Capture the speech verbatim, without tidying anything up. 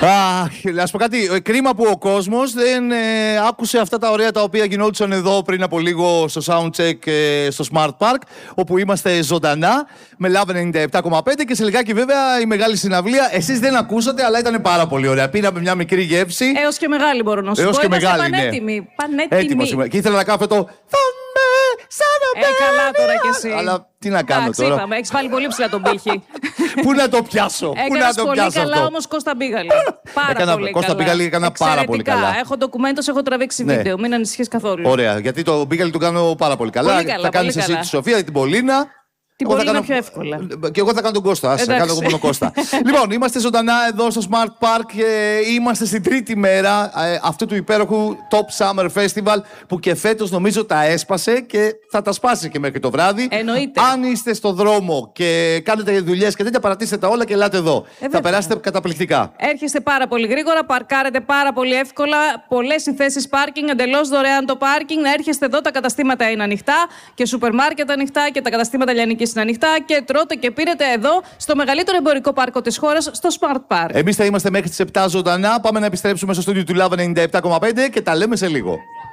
Αχ, να σου πω κάτι. Κρίμα που ο κόσμος δεν ε, άκουσε αυτά τα ωραία τα οποία γινόντουσαν εδώ πριν από λίγο στο Soundcheck ε, στο Smart Park, όπου είμαστε ζωντανά με Love ενενήντα επτά κόμμα πέντε και σε λιγάκι βέβαια η μεγάλη συναυλία. Εσείς δεν ακούσατε, αλλά ήταν πάρα πολύ ωραία. Πήραμε μια μικρή γεύση. Έως και μεγάλη μπορώ να σου Έως πω. και Είμαστε μεγάλη, πανέτοιμοι. ναι. Πανέτοιμοι. Έτοιμος είμαι. Και ήθελα να κάνω αυτό το. Ε, καλά τώρα κι εσύ. Αλλά τι να κάνω Εντάξει, τώρα. είπαμε, έχεις βάλει πολύ ψηλά τον πύχη. Πού να το πιάσω, πού να Έκανες το πολύ πιάσω καλά αυτό. όμως Κώστα Μπίγαλη. Πάρα Έκανα- πολύ Κώστα καλά. Μπίγαλη έκανα πάρα πολύ Εξαιρετικά. καλά. Έχω ντοκουμέντο, έχω τραβήξει Ναι. βίντεο. Μην ανησυχείς καθόλου. Ωραία, γιατί το Μπίγαλη του κάνω πάρα πολύ καλά. Πολύ καλά, Θα κάνεις πολύ εσύ καλά. τη Σοφία, την Πολίνα. Την Εγώ θα Πολίνα κάνω- πιο εύκολα. Και εγώ θα κάνω τον Κώστα. Ας Εντάξει. κάνω εγώ μόνο Κώστα. Λοιπόν, είμαστε ζωντανά εδώ στο Smart Park και είμαστε στην τρίτη μέρα ε, αυτού του υπέροχου Top Summer Festival που και φέτος νομίζω τα έσπασε και θα τα σπάσει και μέχρι το βράδυ. Εννοείται. Αν είστε στο δρόμο και κάνετε δουλειές και τέτοια, παρατήστε τα όλα και ελάτε εδώ. θα βέβαια. περάσετε καταπληκτικά. Έρχεστε πάρα πολύ γρήγορα, παρκάρετε πάρα πολύ εύκολα. Πολλές οι θέσεις πάρκινγκ, εντελώς δωρεάν το πάρκινγκ. Να έρχεστε εδώ, τα καταστήματα είναι ανοιχτά και σούπερ μάρκετ ανοιχτά και τα καταστήματα λιανικής είναι ανοιχτά. Και τρώτε και πήρετε εδώ στο μεγαλύτερο εμπορικό πάρκο της χώρας, στο Smart Park. Εμείς θα είμαστε μέχρι τις επτά ζωντανά. Πάμε να επιστρέψουμε στο στούντιο του Love ενενήντα επτά κόμμα πέντε και τα λέμε σε λίγο.